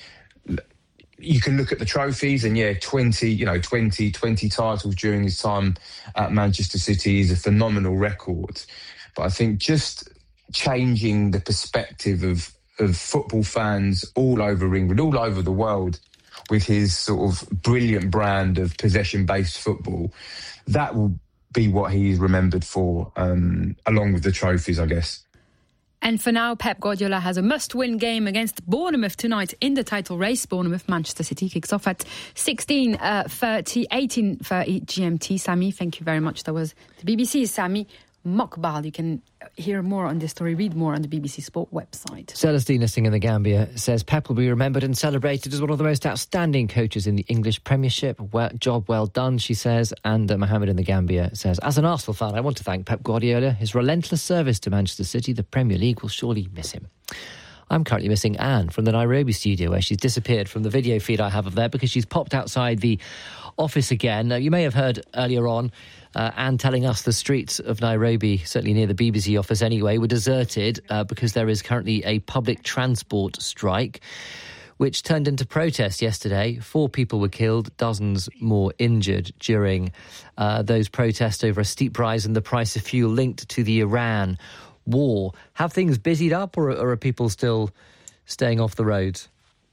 You can look at the trophies and yeah, twenty, you know, twenty, twenty titles during his time at Manchester City is a phenomenal record. But I think just changing the perspective of, of football fans all over England, all over the world, with his sort of brilliant brand of possession-based football, that will be what he's remembered for, um, along with the trophies, I guess. And for now, Pep Guardiola has a must-win game against Bournemouth tonight in the title race. Bournemouth-Manchester City kicks off at sixteen thirty, eighteen thirty G M T. Sammy, thank you very much. That was the B B C's Sammy Mokbal. You can hear more on this story, read more on the B B C Sport website. Celestina Singh in the Gambia says Pep will be remembered and celebrated as one of the most outstanding coaches in the English Premiership. Well, job well done, she says. And uh, Mohammed in the Gambia says, as an Arsenal fan, I want to thank Pep Guardiola. His relentless service to Manchester City, the Premier League will surely miss him. I'm currently missing Anne from the Nairobi studio, where she's disappeared from the video feed I have of there because she's popped outside the office again. Now, you may have heard earlier on uh, Anne telling us the streets of Nairobi, certainly near the B B C office anyway, were deserted uh, because there is currently a public transport strike, which turned into protest yesterday. Four people were killed, dozens more injured during uh, those protests over a steep rise in the price of fuel linked to the Iran war. Have things busied up, or, or are people still staying off the roads?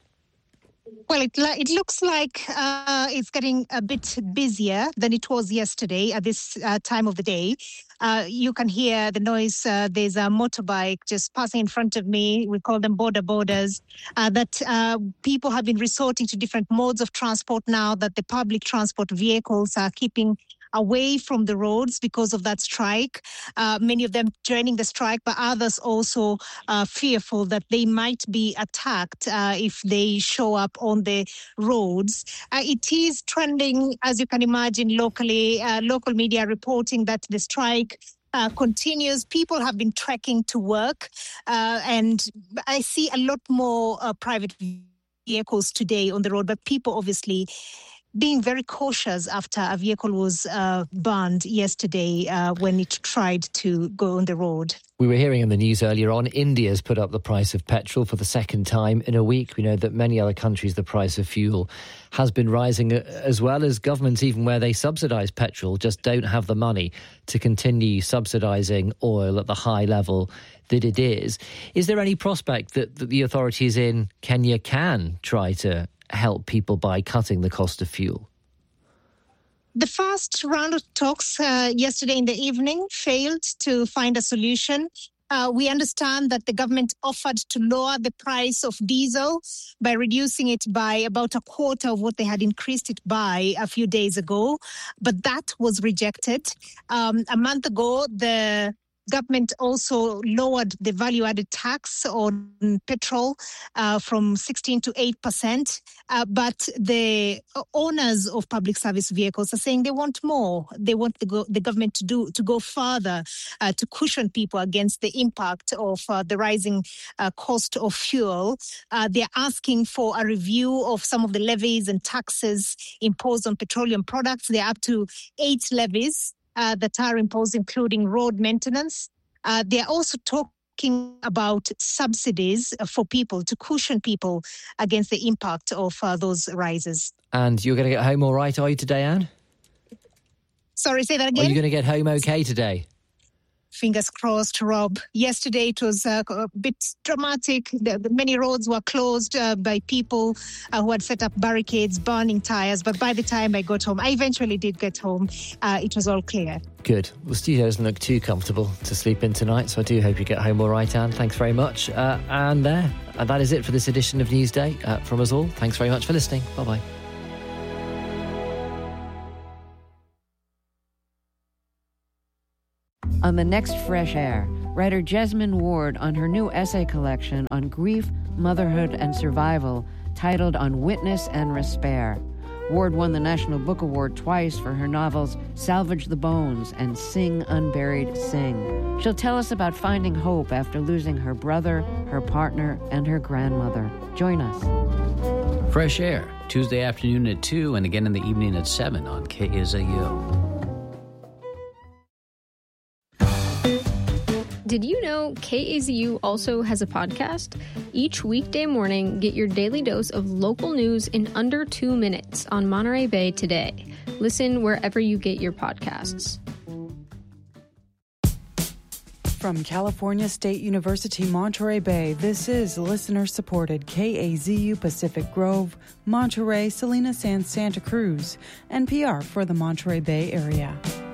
Well, it, it looks like uh, it's getting a bit busier than it was yesterday at this uh, time of the day. Uh, you can hear the noise. Uh, there's a motorbike just passing in front of me. We call them border borders. Uh, that uh, people have been resorting to different modes of transport now that the public transport vehicles are keeping away from the roads because of that strike. Uh, many of them joining the strike, but others also uh, fearful that they might be attacked uh, if they show up on the roads. Uh, it is trending, as you can imagine, locally. Uh, local media reporting that the strike Uh, continues. People have been trekking to work, uh, and I see a lot more uh, private vehicles today on the road, but people obviously being very cautious after a vehicle was uh, banned yesterday uh, when it tried to go on the road. We were hearing in the news earlier on, India's put up the price of petrol for the second time in a week. We know that many other countries, the price of fuel has been rising, as well as governments, even where they subsidise petrol, just don't have the money to continue subsidising oil at the high level that it is. Is there any prospect that, that the authorities in Kenya can try to help people by cutting the cost of fuel? The first round of talks uh, yesterday in the evening failed to find a solution. Uh, we understand that the government offered to lower the price of diesel by reducing it by about a quarter of what they had increased it by a few days ago, but that was rejected. Um, a month ago, the government also lowered the value-added tax on petrol uh, from sixteen to eight percent. Uh, but the owners of public service vehicles are saying they want more. They want the, go- the government to do to go further uh, to cushion people against the impact of uh, the rising uh, cost of fuel. Uh, they're asking for a review of some of the levies and taxes imposed on petroleum products. They're up to eight levies Uh, that are imposed, including road maintenance. Uh, they are also talking about subsidies for people to cushion people against the impact of uh, those rises. And you're going to get home all right, are you, today, Anne? Sorry, say that again? Are you going to get home okay today? Fingers crossed, Rob. Yesterday it was uh, a bit dramatic. The, the many roads were closed uh, by people uh, who had set up barricades, burning tires. But by the time I got home, I eventually did get home, uh, it was all clear. Good. The studio doesn't look too comfortable to sleep in tonight, so I do hope you get home all right, Anne. Thanks very much. Uh, and there, and that is it for this edition of Newsday uh, from us all. Thanks very much for listening. Bye-bye. On the next Fresh Air, writer Jesmyn Ward on her new essay collection on grief, motherhood, and survival, titled On Witness and Respair. Ward won the National Book Award twice for her novels Salvage the Bones and Sing Unburied Sing. She'll tell us about finding hope after losing her brother, her partner, and her grandmother. Join us. Fresh Air, Tuesday afternoon at two and again in the evening at seven on K A Z U. Did you know K A Z U also has a podcast? Each weekday morning, get your daily dose of local news in under two minutes on Monterey Bay Today. Listen wherever you get your podcasts. From California State University, Monterey Bay, this is listener-supported K A Z U Pacific Grove, Monterey, Salinas, and Santa Cruz, N P R for the Monterey Bay area.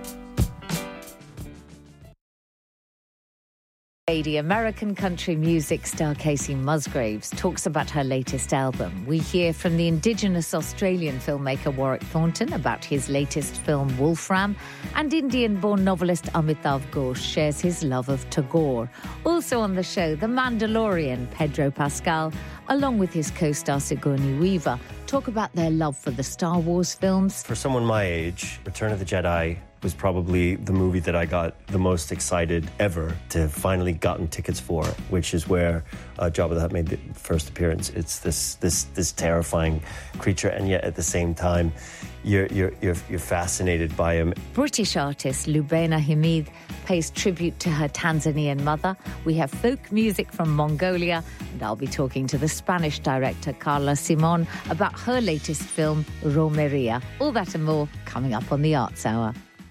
Lady American country music star Casey Musgraves talks about her latest album. We hear from the Indigenous Australian filmmaker Warwick Thornton about his latest film Wolfram, and Indian-born novelist Amitav Ghosh shares his love of Tagore. Also on the show, The Mandalorian Pedro Pascal, along with his co-star Sigourney Weaver, talk about their love for the Star Wars films. For someone my age, Return of the Jedi was probably the movie that I got the most excited ever to have finally gotten tickets for, which is where uh, Jabba the Hutt made the first appearance. It's this this this terrifying creature, and yet at the same time, you're you're you're, you're fascinated by him. British artist Lubena Hamid pays tribute to her Tanzanian mother. We have folk music from Mongolia, and I'll be talking to the Spanish director Carla Simon about her latest film Romeria. All that and more coming up on the Arts Hour.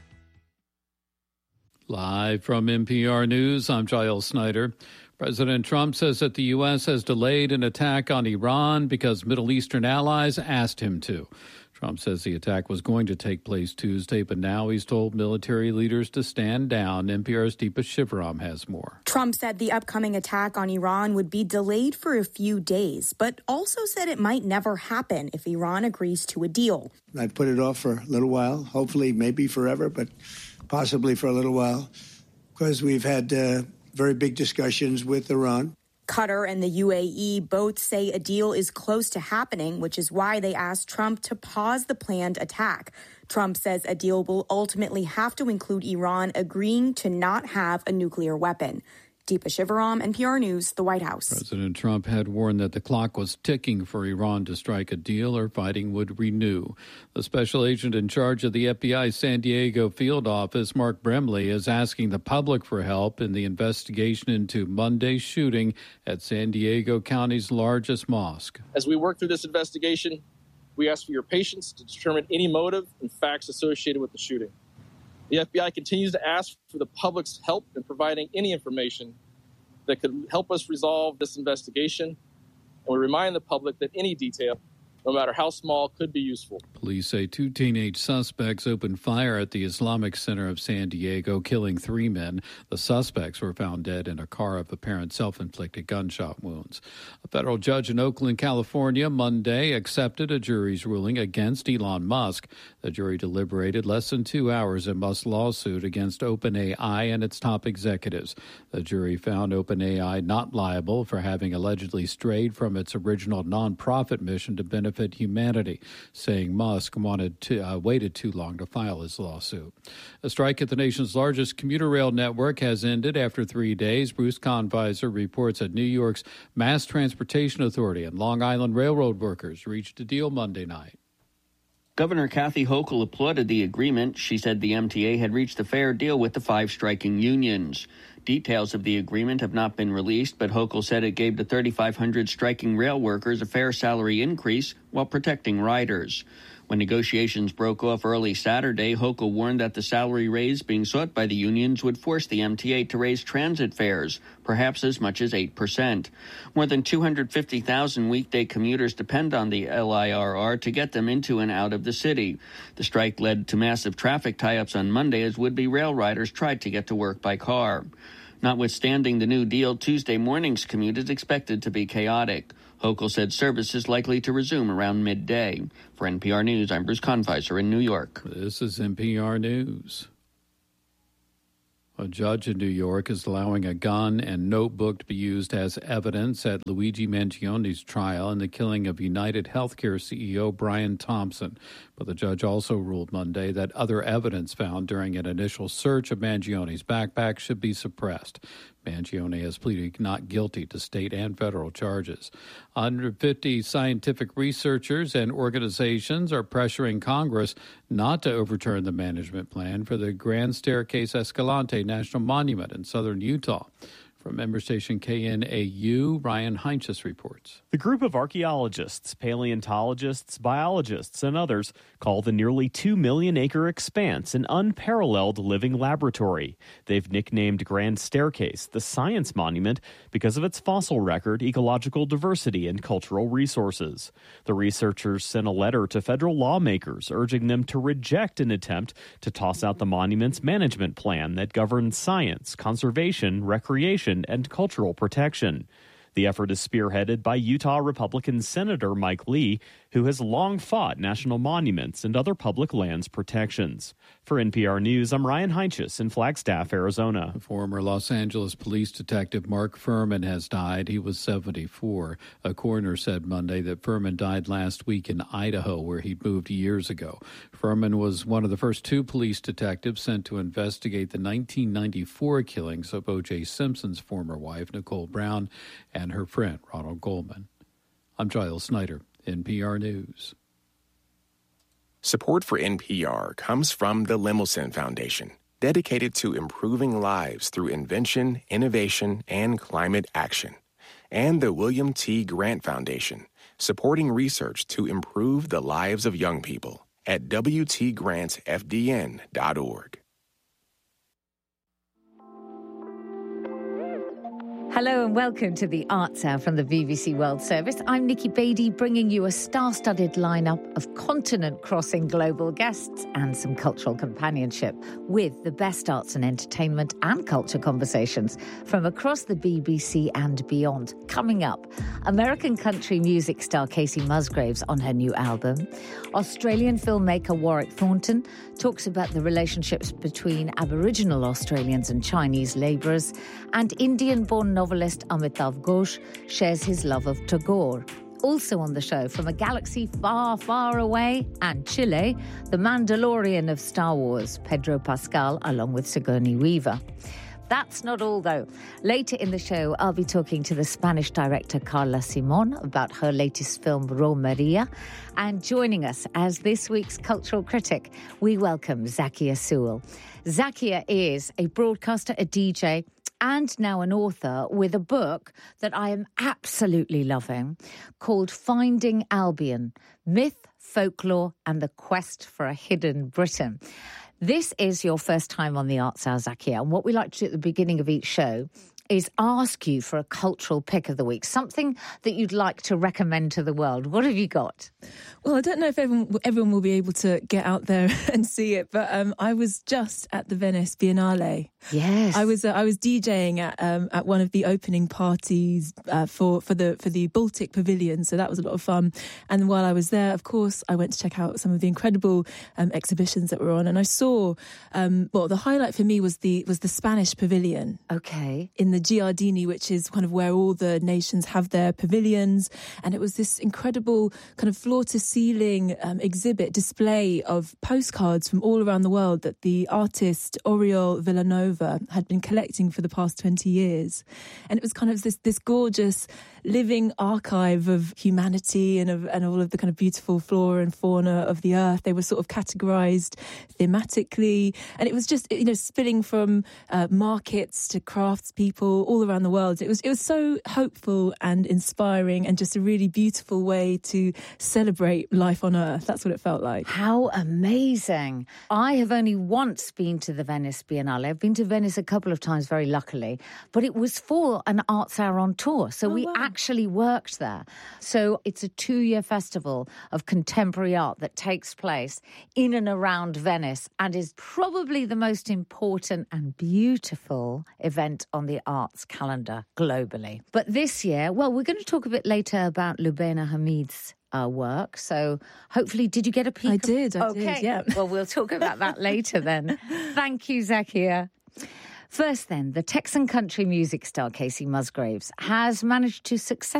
Live from N P R News, I'm Giles Snyder. President Trump says that the U S has delayed an attack on Iran because Middle Eastern allies asked him to. Trump says the attack was going to take place Tuesday, but now he's told military leaders to stand down. N P R's Deepa Shivaram has more. Trump said the upcoming attack on Iran would be delayed for a few days, but also said it might never happen if Iran agrees to a deal. I've put it off for a little while, hopefully maybe forever, but possibly for a little while, because we've had uh, very big discussions with Iran. Qatar and the U A E both say a deal is close to happening, which is why they asked Trump to pause the planned attack. Trump says a deal will ultimately have to include Iran agreeing to not have a nuclear weapon. Deepa Shivaram, N P R News, the White House. President Trump had warned that the clock was ticking for Iran to strike a deal or fighting would renew. The special agent in charge of the F B I's San Diego field office, Mark Bremley, is asking the public for help in the investigation into Monday's shooting at San Diego County's largest mosque. As we work through this investigation, we ask for your patience to determine any motive and facts associated with the shooting. The F B I continues to ask for the public's help in providing any information that could help us resolve this investigation. And we remind the public that any detail, no matter how small, could be useful. Police say two teenage suspects opened fire at the Islamic Center of San Diego, killing three men. The suspects were found dead in a car of apparent self-inflicted gunshot wounds. A federal judge in Oakland, California, Monday accepted a jury's ruling against Elon Musk. The jury deliberated less than two hours in Musk's lawsuit against OpenAI and its top executives. The jury found OpenAI not liable for having allegedly strayed from its original nonprofit mission to benefit humanity, saying Musk wanted to, uh, waited too long to file his lawsuit. A strike at the nation's largest commuter rail network has ended after three days. Bruce Confiser reports that New York's Mass Transportation Authority and Long Island Railroad workers reached a deal Monday night. Governor Kathy Hochul applauded the agreement. She said the M T A had reached a fair deal with the five striking unions. Details of the agreement have not been released, but Hochul said it gave the thirty-five hundred striking rail workers a fair salary increase while protecting riders. When negotiations broke off early Saturday, Hochul warned that the salary raise being sought by the unions would force the M T A to raise transit fares, perhaps as much as eight percent. More than two hundred fifty thousand weekday commuters depend on the L I R R to get them into and out of the city. The strike led to massive traffic tie-ups on Monday as would-be rail riders tried to get to work by car. Notwithstanding the new deal, Tuesday morning's commute is expected to be chaotic. Hochul said service is likely to resume around midday. For N P R News, I'm Bruce Confiser in New York. This is N P R News. A judge in New York is allowing a gun and notebook to be used as evidence at Luigi Mangione's trial in the killing of United Healthcare C E O Brian Thompson. But the judge also ruled Monday that other evidence found during an initial search of Mangione's backpack should be suppressed. Mangione has pleaded not guilty to state and federal charges. one hundred fifty scientific researchers and organizations are pressuring Congress not to overturn the management plan for the Grand Staircase Escalante National Monument in southern Utah. From member station K N A U, Ryan Heinches reports. The group of archaeologists, paleontologists, biologists, and others call the nearly two million acre expanse an unparalleled living laboratory. They've nicknamed Grand Staircase the Science Monument because of its fossil record, ecological diversity, and cultural resources. The researchers sent a letter to federal lawmakers urging them to reject an attempt to toss out the monument's management plan that governs science, conservation, recreation, and cultural protection. The effort is spearheaded by Utah Republican Senator Mike Lee, who has long fought national monuments and other public lands protections. For N P R News, I'm Ryan Heinches in Flagstaff, Arizona. Former Los Angeles police detective Mark Furman has died. He was seventy-four. A coroner said Monday that Furman died last week in Idaho, where he'd moved years ago. Furman was one of the first two police detectives sent to investigate the nineteen ninety-four killings of O J Simpson's former wife, Nicole Brown, and her friend, Ronald Goldman. I'm Giles Snyder, N P R News. Support for N P R comes from the Lemelson Foundation, dedicated to improving lives through invention, innovation, and climate action. And the William T. Grant Foundation, supporting research to improve the lives of young people at W T grants F D N dot org. Hello and welcome to the Arts Hour from the B B C World Service. I'm Nikki Beattie, bringing you a star-studded lineup of continent-crossing global guests and some cultural companionship with the best arts and entertainment and culture conversations from across the B B C and beyond. Coming up, American country music star Kacey Musgraves on her new album. Australian filmmaker Warwick Thornton talks about the relationships between Aboriginal Australians and Chinese labourers, and Indian-born novelist Amitav Ghosh shares his love of Tagore. Also on the show, from a galaxy far, far away and Chile, the Mandalorian of Star Wars, Pedro Pascal, along with Sigourney Weaver. That's not all, though. Later in the show, I'll be talking to the Spanish director Carla Simon about her latest film, Romeria. And joining us as this week's cultural critic, we welcome Zakia Sewell. Zakia is a broadcaster, a D J, and now an author with a book that I am absolutely loving called Finding Albion, Myth, Folklore and the Quest for a Hidden Britain. This is your first time on the Arts Hour, Zakia, and what we like to do at the beginning of each show is ask you for a cultural pick of the week, something that you'd like to recommend to the world. What have you got? Well, I don't know if everyone, everyone will be able to get out there and see it, but um, I was just at the Venice Biennale. Yes, I was uh, I was DJing at um, at one of the opening parties uh, for for the for the Baltic Pavilion, so that was a lot of fun. And while I was there, of course, I went to check out some of the incredible um, exhibitions that were on, and I saw um, well, the highlight for me was the was the Spanish Pavilion. Okay, in the Giardini, which is kind of where all the nations have their pavilions, and it was this incredible kind of floor-to-ceiling um, exhibit display of postcards from all around the world that the artist Oriol Villanova had been collecting for the past twenty years. And it was kind of this this gorgeous living archive of humanity and of and all of the kind of beautiful flora and fauna of the earth. They were sort of categorized thematically, and it was just, you know, spilling from uh, markets to craftspeople all around the world. It was it was so hopeful and inspiring, and just a really beautiful way to celebrate life on earth. That's what it felt like. How amazing. I have only once been to the Venice Biennale. I've been to Venice a couple of times, very luckily, but it was for an Arts Hour on tour. So oh, we wow. actually worked there. So it's a two-year festival of contemporary art that takes place in and around Venice and is probably the most important and beautiful event on the arts calendar globally. But this year, well, we're going to talk a bit later about Lubena Hamid's Uh, work. So hopefully, did you get a peek? I did, I okay. did, yeah. Well, we'll talk about that later then. Thank you, Zakia. First then, the Texan country music star Casey Musgraves has managed to successfully